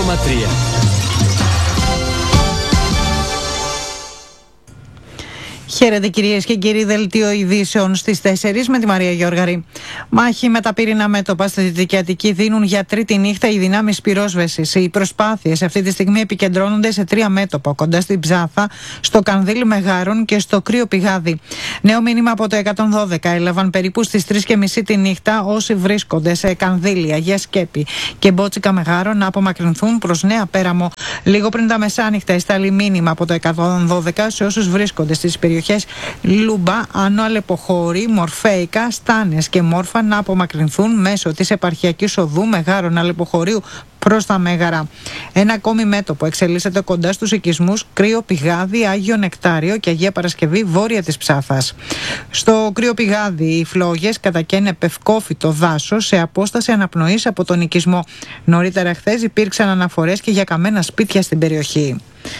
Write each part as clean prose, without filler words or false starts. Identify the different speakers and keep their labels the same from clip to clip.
Speaker 1: Χαίρετε κυρίες και κύριοι, δελτίο ειδήσεων στις 4 με τη Μαρία Γιώργαρη. Μάχη με τα πύρινα μέτωπα στη Δυτική Αττική δίνουν για τρίτη νύχτα οι δυνάμεις πυρόσβεσης. Οι προσπάθειες αυτή τη στιγμή επικεντρώνονται σε 3 μέτωπα, κοντά στην Ψάθα, στο Κανδύλι Μεγάρων και στο Κρύο Πηγάδι. Νέο μήνυμα από το 112 έλαβαν περίπου στις 3:30 τη νύχτα όσοι βρίσκονται σε Κανδύλι, Αγία Σκέπη και Μπότσικα Μεγάρων να απομακρυνθούν προς Νέα Πέραμο. Λίγο πριν τα μεσάνυχτα εστάλει μήνυμα από το 112 σε όσους βρίσκονται στις περιοχές Λούμπα, Άνω Αλεποχώρη, Μορφέικα, Στάνες και Μόρφα να απομακρυνθούν μέσω της επαρχιακής οδού Μεγάρων Αλεποχωρίου προς τα Μέγαρα. Ένα ακόμη μέτωπο εξελίσσεται κοντά στους οικισμούς Κρύο Πηγάδι, Άγιο Νεκτάριο και Αγία Παρασκευή βόρεια της Ψάθας. Στο Κρύο Πηγάδι οι φλόγες κατακαίνε πευκόφυτο δάσος σε απόσταση αναπνοής από τον οικισμό. Νωρίτερα χθες υπήρξαν αναφορές και για καμένα σπίτια στην περιοχή.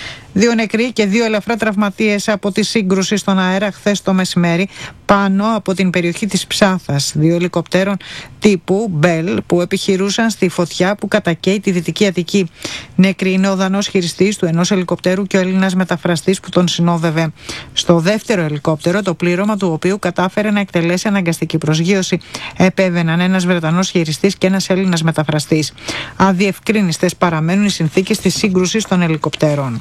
Speaker 1: 2 νεκροί και 2 ελαφρά τραυματίες από τη σύγκρουση στον αέρα χθες το μεσημέρι πάνω από την περιοχή της Ψάθας. 2 ελικοπτέρων τύπου Μπέλ που επιχειρούσαν στη φωτιά που κατακαίει τη Δυτική Αττική. Νεκροί είναι ο Δανός χειριστής του ενός ελικοπτέρου και ο Έλληνας μεταφραστής που τον συνόδευε. Στο δεύτερο ελικόπτερο, το πλήρωμα του οποίου κατάφερε να εκτελέσει αναγκαστική προσγείωση, επέβαιναν ένας Βρετανός χειριστής και ένας Έλληνας μεταφραστής. Αδιευκρίνιστες παραμένουν οι συνθήκες της σύγκρουσης των ελικοπτέρων.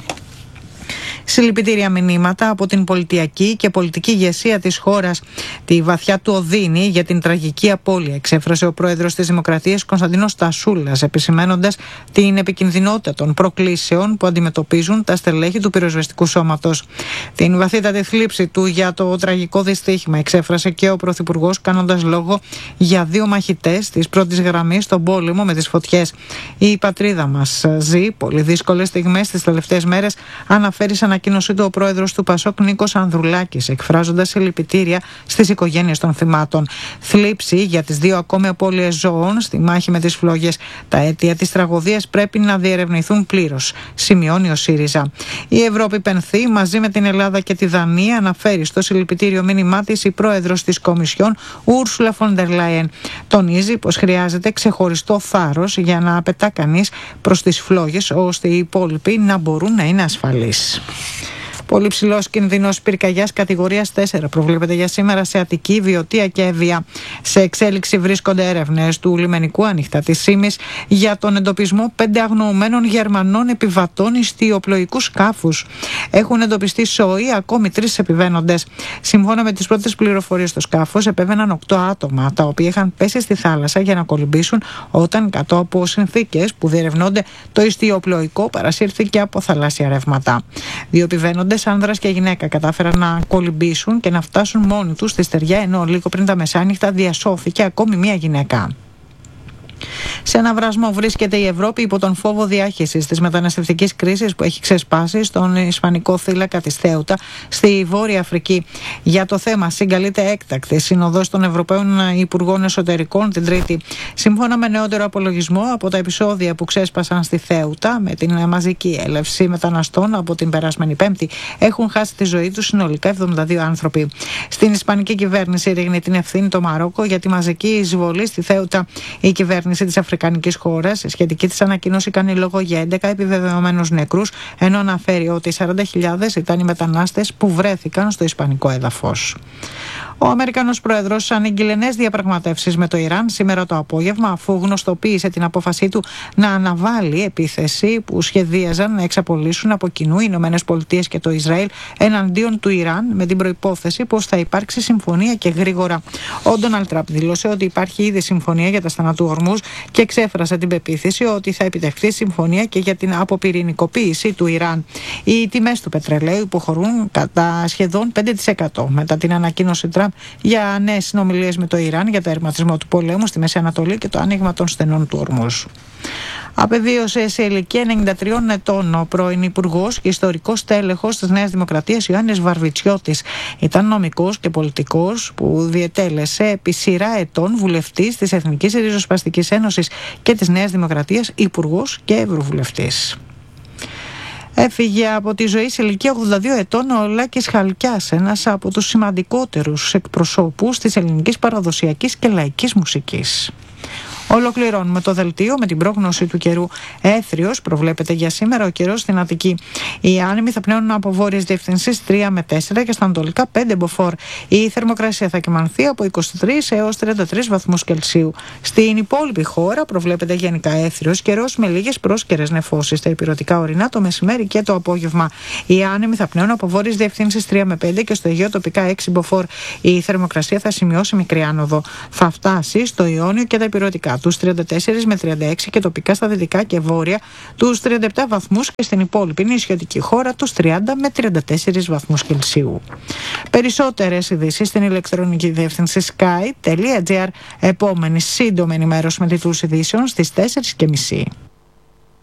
Speaker 1: Συλληπιτήρια μηνύματα από την πολιτιακή και πολιτική ηγεσία της χώρας. Τη βαθιά του οδύνη για την τραγική απώλεια εξέφρασε ο πρόεδρος της Δημοκρατίας Κωνσταντίνος Τασούλας, επισημαίνοντας την επικινδυνότητα των προκλήσεων που αντιμετωπίζουν τα στελέχη του πυροσβεστικού σώματος. Την βαθύτατη θλίψη του για το τραγικό δυστύχημα εξέφρασε και ο Πρωθυπουργός, κάνοντας λόγο για 2 μαχητές της πρώτης γραμμής στον πόλεμο με τις φωτιές. Η πατρίδα μας ζει πολύ δύσκολες στιγμές τις τελευταίες μέρες, αναφέρει σε ανακοίνωσή του ο πρόεδρος του Πασόκ Νίκος Ανδρουλάκης, εκφράζοντας συλληπιτήρια στις οικογένειες των θυμάτων. Θλίψη για τις 2 ακόμη απώλειες ζώων στη μάχη με τις φλόγες. Τα αίτια της τραγωδίας πρέπει να διερευνηθούν πλήρως, σημειώνει ο ΣΥΡΙΖΑ. Η Ευρώπη πενθεί μαζί με την Ελλάδα και τη Δανία, αναφέρει στο συλληπιτήριο μήνυμά της η πρόεδρος της Κομισιόν, Ούρσουλα φον ντερ Λάιεν. Τονίζει πως χρειάζεται ξεχωριστό θάρρος για να πετά κανείς προς τις φλόγες, ώστε οι υπόλοιποι να μπορούν να είναι ασφαλείς. Πολύ ψηλός κινδυνός πυρκαγιάς κατηγορίας 4 προβλέπεται για σήμερα σε Αττική, Βιωτία και Εύβοια. Σε εξέλιξη βρίσκονται έρευνες του λιμενικού Άνοιχτα της Σύμης για τον εντοπισμό 5 αγνοωμένων Γερμανών επιβατών ιστιοπλοϊκούς σκάφους. Έχουν εντοπιστεί σόοι ακόμη 3 επιβαίνοντες. Σύμφωνα με τις πρώτες πληροφορίες, στο σκάφος επέβαιναν 8 άτομα, τα οποία είχαν πέσει στη θάλασσα για να κολυμπήσουν όταν, κάτω από συνθήκες που διερευνώνται, το ιστιοπλοϊκό παρασύρθηκε από θαλάσσια ρεύματα. 2 επιβαίνοντες, άνδρας και γυναίκα, κατάφεραν να κολυμπήσουν και να φτάσουν μόνοι τους στη στεριά, ενώ λίγο πριν τα μεσάνυχτα διασώθηκε ακόμη 1 γυναίκα. Σε ένα βρασμό βρίσκεται η Ευρώπη υπό τον φόβο διάχυσης της μεταναστευτικής κρίσης που έχει ξεσπάσει στον Ισπανικό θύλακα της Θέουτα στη Βόρεια Αφρική. Για το θέμα συγκαλείται έκτακτη σύνοδος των Ευρωπαίων Υπουργών Εσωτερικών την Τρίτη. Σύμφωνα με νεότερο απολογισμό από τα επεισόδια που ξέσπασαν στη Θέουτα με την μαζική έλευση μεταναστών από την περασμένη Πέμπτη, έχουν χάσει τη ζωή τους συνολικά 72 άνθρωποι. Στην Ισπανική κυβέρνηση ρίχνει την ευθύνη το Μαρόκο για τη μαζική εισβολή στη Θέουτα. Η κυβέρνηση της Αφρικανικής χώρας, σε σχετική της ανακοίνωση, κάνει λόγο για 11 επιβεβαιωμένους νεκρούς, ενώ αναφέρει ότι 40.000 ήταν οι μετανάστες που βρέθηκαν στο ισπανικό έδαφος. Ο Αμερικανός πρόεδρος ανήγγειλε νέες διαπραγματεύσεις με το Ιράν σήμερα το απόγευμα, αφού γνωστοποίησε την απόφασή του να αναβάλει επίθεση που σχεδίαζαν να εξαπολύσουν από κοινού οι ΗΠΑ και το Ισραήλ εναντίον του Ιράν, με την προϋπόθεση πως θα υπάρξει συμφωνία και γρήγορα. Ο Ντόναλντ Τραμπ δήλωσε ότι υπάρχει ήδη συμφωνία για τα στενά του Ορμούζ και εξέφρασε την πεποίθηση ότι θα επιτευχθεί συμφωνία και για την αποπυρηνικοποίηση του Ιράν. Οι τιμές του πετρελαίου υποχωρούν κατά σχεδόν 5% μετά την ανακοίνωση Τραμπ για νέες συνομιλίες με το Ιράν για το τερματισμό του πολέμου στη Μέση Ανατολή και το άνοιγμα των στενών του Ορμούζ. Απεβίωσε σε ηλικία 93 ετών ο πρώην Υπουργός και ιστορικός τέλεχος της Νέας Δημοκρατίας Ιωάννης Βαρβιτσιώτης. Ήταν νομικός και πολιτικός που διετέλεσε επί σειρά ετών βουλευτής της Εθνικής Ριζοσπαστικής Ένωσης και της Νέας Δημοκρατίας, υπουργός και ευρωβουλευτής. Έφυγε από τη ζωή σε ηλικία 82 ετών ο Λάκης Χαλκιάς, ένας από τους σημαντικότερους εκπροσώπους της ελληνικής παραδοσιακής και λαϊκής μουσικής. Ολοκληρώνουμε το δελτίο με την πρόγνωση του καιρού. Έθριος προβλέπεται για σήμερα ο καιρός στην Αττική. Οι άνεμοι θα πνέουν από βόρειες διευθυνσίες 3 με 4 και στα ανατολικά 5 μποφόρ. Η θερμοκρασία θα κυμανθεί από 23 έως 33 βαθμούς Κελσίου. Στην υπόλοιπη χώρα προβλέπεται γενικά έθριος καιρός με λίγες πρόσκαιρες νεφώσεις στα ηπειρωτικά ορεινά το μεσημέρι και το απόγευμα. Οι άνεμοι θα πνέουν από βόρειες διευθύνσεις 3 με 5 και στο Αιγαίο τοπικά 6 μποφόρ. Η θερμοκρασία θα σημειώσει μικρή άνοδο. Θα φτάσει στο Ιόνιο και τα ηπειρωτικά τους 34 με 36 και τοπικά στα δυτικά και βόρεια τους 37 βαθμούς και στην υπόλοιπη νησιωτική χώρα τους 30 με 34 βαθμούς Κελσίου. Περισσότερες ειδήσεις στην ηλεκτρονική διεύθυνση sky.gr. Επόμενη σύντομη ενημέρωση με τίτλους ειδήσεων στις 4:30.